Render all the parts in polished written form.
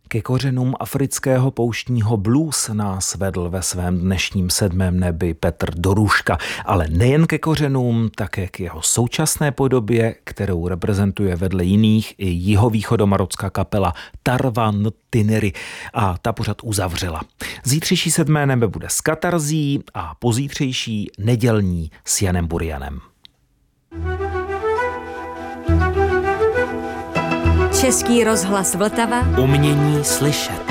Ke kořenům afrického pouštního blues nás vedl ve svém dnešním sedmém nebi Petr Dorůška, ale nejen ke kořenům, také k jeho současné podobě, kterou reprezentuje vedle jiných i jihovýchodomarocká kapela Tarwa Ntineri a ta pořad uzavřela. Zítřejší sedmé nebe bude s Katarzí a pozítřejší nedělní s Janem Burianem. Český rozhlas Vltava. Umění slyšet.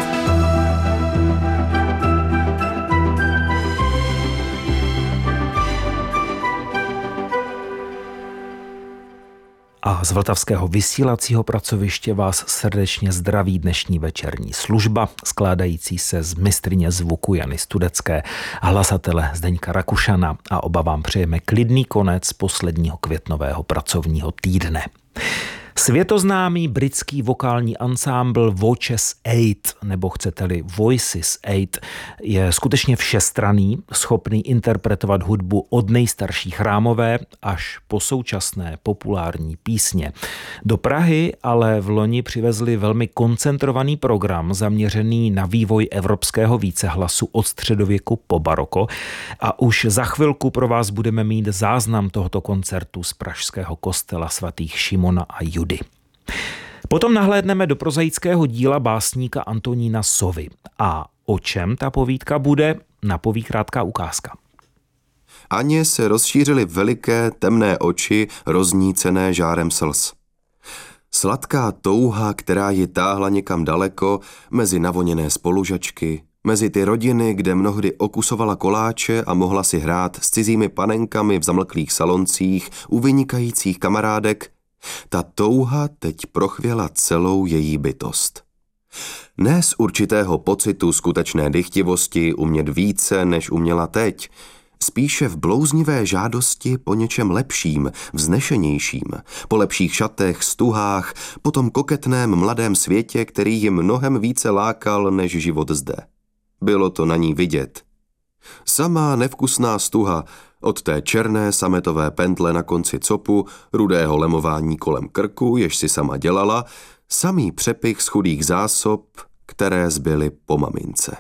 A z vltavského vysílacího pracoviště vás srdečně zdraví dnešní večerní služba, skládající se z mistryně zvuku Jany Studecké, hlasatele Zdeňka Rakušana, a oba vám přejeme klidný konec posledního květnového pracovního týdne. Světoznámý britský vokální ansámbl Voices 8, nebo chcete-li Voices 8, je skutečně všestranný, schopný interpretovat hudbu od nejstarší chrámové až po současné populární písně. Do Prahy ale v loni přivezli velmi koncentrovaný program zaměřený na vývoj evropského vícehlasu od středověku po baroko a už za chvilku pro vás budeme mít záznam tohoto koncertu z pražského kostela svatých Šimona a Judy. Potom nahlédneme do prozaického díla básníka Antonína Sovy. A o čem ta povídka bude, napoví krátká ukázka. Aně se rozšířily veliké temné oči, roznícené žárem slz. Sladká touha, která ji táhla někam daleko, mezi navoněné spolužačky, mezi ty rodiny, kde mnohdy okusovala koláče a mohla si hrát s cizími panenkami v zamlklých saloncích u vynikajících kamarádek, ta touha teď prochvěla celou její bytost. Ne z určitého pocitu skutečné dychtivosti umět více, než uměla teď, spíše v blouznivé žádosti po něčem lepším, vznešenějším, po lepších šatech, stuhách, po tom koketném mladém světě, který ji mnohem více lákal než život zde. Bylo to na ní vidět. Samá nevkusná stuha, od té černé sametové pentle na konci copu, rudého lemování kolem krku, jež si sama dělala, samý přepich z chudých zásob, které zbyly po mamince.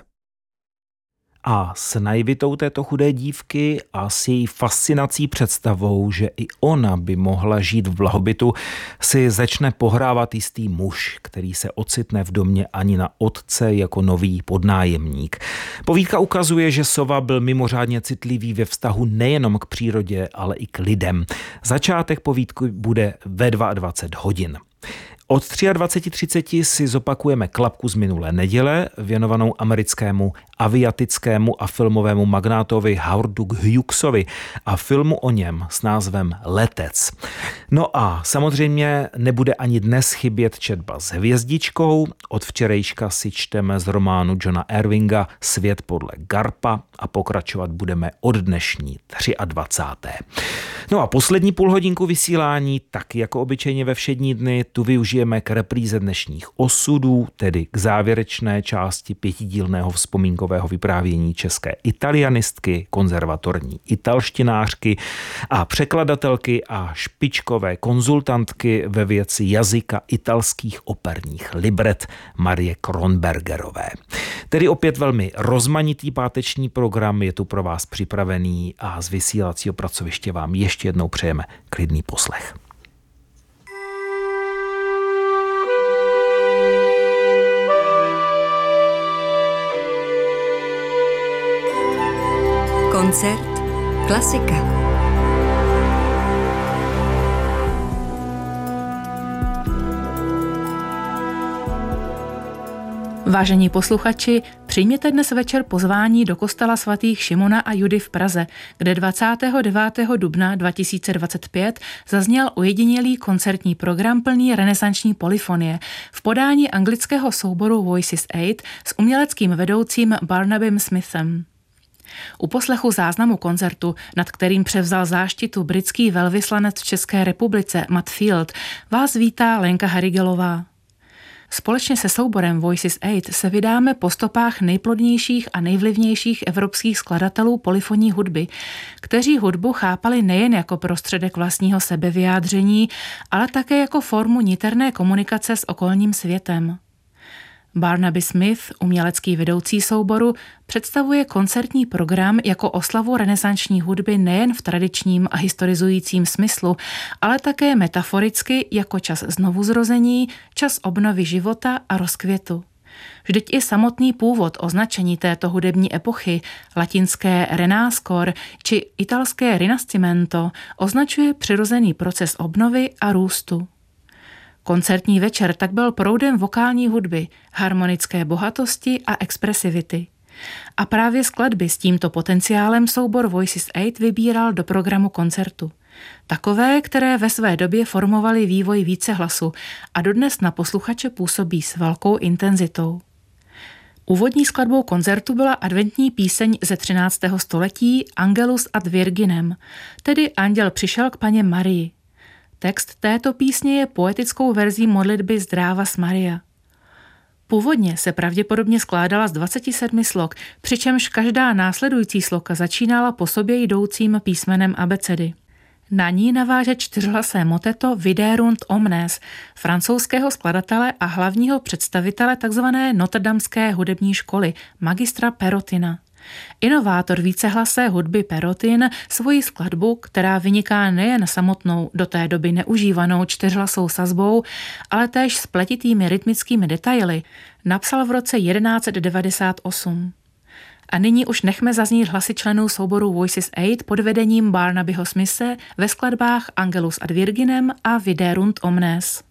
A s naivitou této chudé dívky a s její fascinací představou, že i ona by mohla žít v blahobytu, si začne pohrávat jistý muž, který se ocitne v domě Anina otce jako nový podnájemník. Povídka ukazuje, že Sova byl mimořádně citlivý ve vztahu nejenom k přírodě, ale i k lidem. Začátek povídky bude ve 22 hodin. Od 23:30 si zopakujeme klapku z minulé neděle, věnovanou americkému aviatickému a filmovému magnátovi Howardu Hughesovi a filmu o něm s názvem Letec. No a samozřejmě nebude ani dnes chybět četba s hvězdičkou. Od včerejška si čteme z románu Johna Irvinga Svět podle Garpa a pokračovat budeme od dnešní 23. No a poslední půlhodinku vysílání, tak jako obyčejně ve všední dny, tu využijeme k repríze dnešních osudů, tedy k závěrečné části pětidílného vzpomínkového vyprávění české italianistky, konzervatorní italštinářky a překladatelky a špičkové konzultantky ve věci jazyka italských operních libret Marie Kronbergerové. Tedy opět velmi rozmanitý páteční program je tu pro vás připravený a z vysílacího pracoviště vám ještě jednou přejeme klidný poslech. Koncert Klasika. Vážení posluchači, přijměte dnes večer pozvání do kostela svatých Šimona a Judy v Praze, kde 29. dubna 2025 zazněl ojedinělý koncertní program plný renesanční polyfonie v podání anglického souboru Voices 8 s uměleckým vedoucím Barnabym Smithem. U poslechu záznamu koncertu, nad kterým převzal záštitu britský velvyslanec v České republice Matt Field, vás vítá Lenka Harigelová. Společně se souborem Voices 8 se vydáme po stopách nejplodnějších a nejvlivnějších evropských skladatelů polyfonní hudby, kteří hudbu chápali nejen jako prostředek vlastního sebevyjádření, ale také jako formu niterné komunikace s okolním světem. Barnaby Smith, umělecký vedoucí souboru, představuje koncertní program jako oslavu renesanční hudby nejen v tradičním a historizujícím smyslu, ale také metaforicky jako čas znovuzrození, čas obnovy života a rozkvětu. Vždyť i samotný původ označení této hudební epochy, latinské renascor či italské rinascimento, označuje přirozený proces obnovy a růstu. Koncertní večer tak byl proudem vokální hudby, harmonické bohatosti a expresivity. A právě skladby s tímto potenciálem soubor Voices 8 vybíral do programu koncertu. Takové, které ve své době formovaly vývoj vícehlasu a dodnes na posluchače působí s velkou intenzitou. Úvodní skladbou koncertu byla adventní píseň ze 13. století Angelus ad Virginem, tedy Anděl přišel k Panně Marii. Text této písně je poetickou verzí modlitby Zdrávas Maria. Původně se pravděpodobně skládala z 27 slok, přičemž každá následující sloka začínala po sobě jdoucím písmenem abecedy. Na ní naváže čtyřhlasé moteto Viderunt omnes francouzského skladatele a hlavního představitele tzv. Notterdamské hudební školy, magistra Perotina. Inovátor vícehlasé hudby Perotin svoji skladbu, která vyniká nejen samotnou do té doby neužívanou čtyřhlasou sazbou, ale též spletitými rytmickými detaily, napsal v roce 1198. A nyní už nechme zaznít hlasy členů souboru Voices 8 pod vedením Barnabyho Smithe ve skladbách Angelus ad Virginem a Viderunt omnes.